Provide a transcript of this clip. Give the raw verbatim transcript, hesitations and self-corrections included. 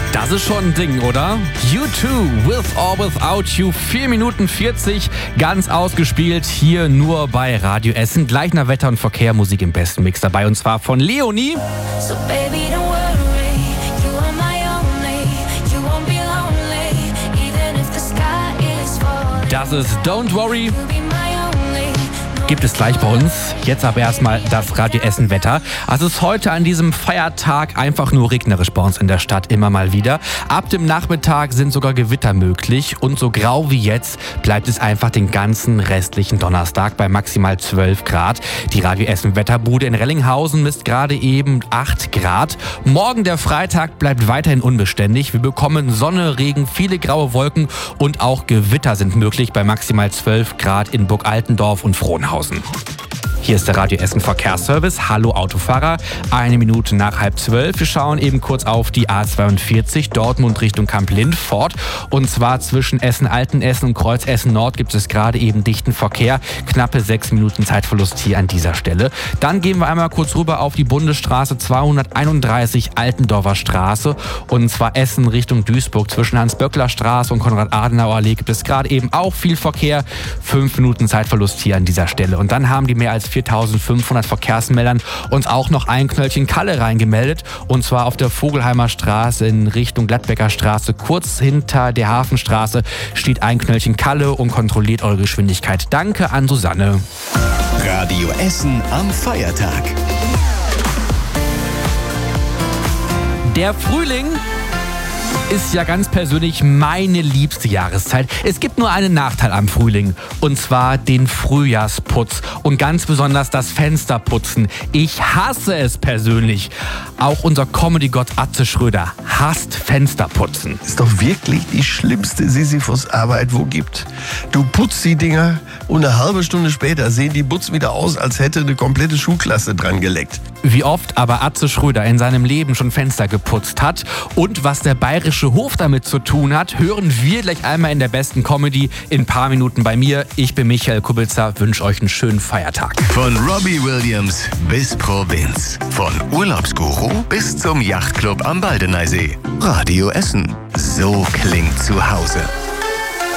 Das ist schon ein Ding, oder? U zwei, With or Without You, vier Minuten vierzig, ganz ausgespielt, hier nur bei Radio Essen. Gleich nach Wetter und Verkehr, Musik im besten Mix dabei, und zwar von Leonie. So baby, don't worry, you are my only, you won't be lonely, even if the sky is falling. Das ist Don't Worry. You'll be my only. Gibt es gleich bei uns. Jetzt aber erstmal das Radio Essen Wetter. Also es ist heute an diesem Feiertag einfach nur regnerisch bei uns in der Stadt, immer mal wieder. Ab dem Nachmittag sind sogar Gewitter möglich und so grau wie jetzt bleibt es einfach den ganzen restlichen Donnerstag bei maximal zwölf Grad. Die Radio Essen Wetterbude in Rellinghausen misst gerade eben acht Grad. Morgen der Freitag bleibt weiterhin unbeständig. Wir bekommen Sonne, Regen, viele graue Wolken und auch Gewitter sind möglich bei maximal zwölf Grad in Burg Altendorf und Frohnhausen. Hier ist der Radio Essen Verkehrsservice. Hallo Autofahrer, eine Minute nach halb zwölf. Wir schauen eben kurz auf die A zweiundvierzig, Dortmund Richtung Kamp-Lindfort. Und zwar zwischen Essen-Altenessen und Kreuz Essen-Nord gibt es gerade eben dichten Verkehr. Knappe sechs Minuten Zeitverlust hier an dieser Stelle. Dann gehen wir einmal kurz rüber auf die Bundesstraße zweihunderteinunddreißig Altendorfer Straße. Und zwar Essen Richtung Duisburg zwischen Hans-Böckler-Straße und Konrad-Adenauer-Allee gibt es gerade eben auch viel Verkehr. Fünf Minuten Zeitverlust hier an dieser Stelle. Und dann haben die mehr als viertausendfünfhundert Verkehrsmeldern uns auch noch ein Knöllchen Kalle reingemeldet. Und zwar auf der Vogelheimer Straße in Richtung Gladbecker Straße. Kurz hinter der Hafenstraße steht ein Knöllchen Kalle und kontrolliert eure Geschwindigkeit. Danke an Susanne. Radio Essen am Feiertag. Der Frühling ist ja ganz persönlich meine liebste Jahreszeit. Es gibt nur einen Nachteil am Frühling, und zwar den Frühjahrsputz und ganz besonders das Fensterputzen. Ich hasse es persönlich. Auch unser Comedy-Gott Atze Schröder hasst Fensterputzen. Ist doch wirklich die schlimmste Sisyphus-Arbeit, wo gibt. Du putzt die Dinger und eine halbe Stunde später sehen die Butz wieder aus, als hätte eine komplette Schulklasse dran geleckt. Wie oft aber Atze Schröder in seinem Leben schon Fenster geputzt hat und was der bayerische Hof damit zu tun hat, hören wir gleich einmal in der besten Comedy in ein paar Minuten bei mir. Ich bin Michael Kubitzer, wünsche euch einen schönen Feiertag. Von Robbie Williams bis Provinz. Von Urlaubsguru bis zum Yachtclub am Baldeneysee. Radio Essen. So klingt zu Hause.